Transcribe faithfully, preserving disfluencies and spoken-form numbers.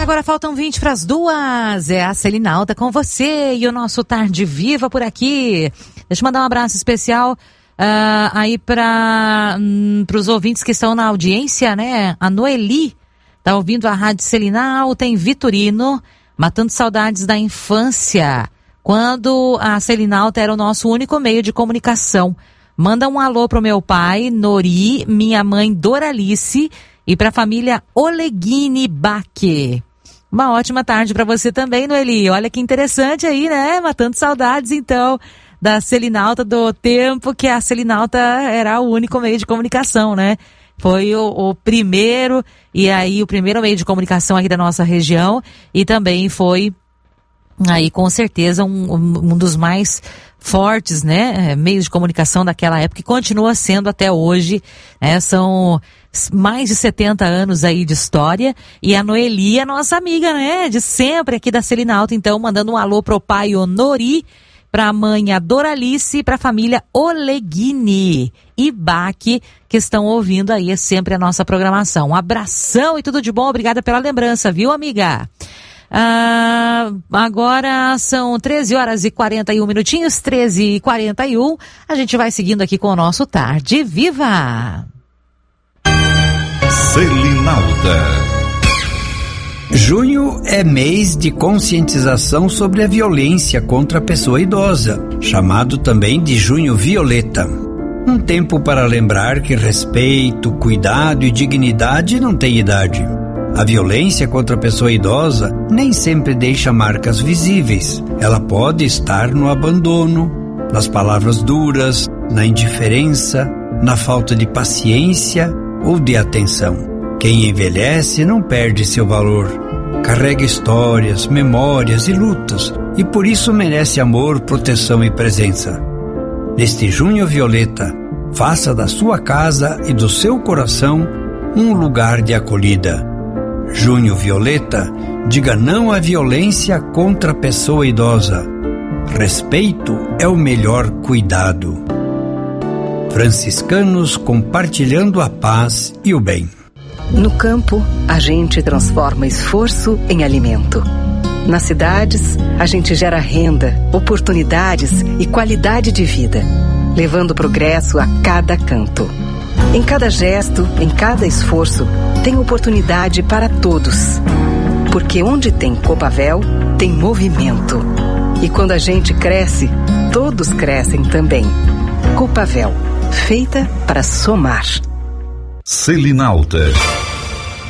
Agora faltam vinte para as duas. É a Selinalta com você e o nosso Tarde Viva por aqui. Deixa eu mandar um abraço especial uh, aí para um, os ouvintes que estão na audiência, né? A Noeli tá ouvindo a Rádio Selinalta em Vitorino, matando saudades da infância, quando a Selinalta era o nosso único meio de comunicação. Manda um alô pro meu pai, Nori, minha mãe Doralice e para a família Oleguini Baque. Uma ótima tarde para você também, Noeli. Olha que interessante aí, né? Matando saudades, então, da Selinalta, do tempo que a Selinalta era o único meio de comunicação, né? Foi o, o primeiro, e aí o primeiro meio de comunicação aqui da nossa região, e também foi, aí com certeza, um, um dos mais fortes, né? Meios de comunicação daquela época, e continua sendo até hoje, né? São mais de setenta anos aí de história, e a Noeli é nossa amiga, né, de sempre aqui da Selinalta, então mandando um alô pro pai Honori, pra mãe a Doralice, pra família Oleguini e Baque, que estão ouvindo aí sempre a nossa programação. Um abração e tudo de bom, obrigada pela lembrança, viu, amiga? Ah, agora são treze horas e quarenta e um minutinhos, treze e quarenta e um, a gente vai seguindo aqui com o nosso Tarde Viva. Selinalta. Junho é mês de conscientização sobre a violência contra a pessoa idosa, chamado também de Junho Violeta. Um tempo para lembrar que respeito, cuidado e dignidade não têm idade. A violência contra a pessoa idosa nem sempre deixa marcas visíveis. Ela pode estar no abandono, nas palavras duras, na indiferença, na falta de paciência ou de atenção. Quem envelhece não perde seu valor. Carrega histórias, memórias e lutas, e por isso merece amor, proteção e presença. Neste Junho Violeta, faça da sua casa e do seu coração um lugar de acolhida. Junho Violeta, diga não à violência contra a pessoa idosa. Respeito é o melhor cuidado. Franciscanos compartilhando a paz e o bem. No campo, a gente transforma esforço em alimento. Nas cidades, a gente gera renda, oportunidades e qualidade de vida, levando progresso a cada canto. Em cada gesto, em cada esforço, tem oportunidade para todos. Porque onde tem Copavel, tem movimento. E quando a gente cresce, todos crescem também. Copavel, feita para somar. Selinalta.